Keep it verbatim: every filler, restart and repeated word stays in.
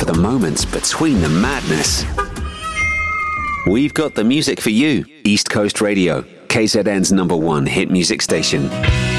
for the moments between the madness. We've got the music for you. East Coast Radio, K Z N's number one hit music station.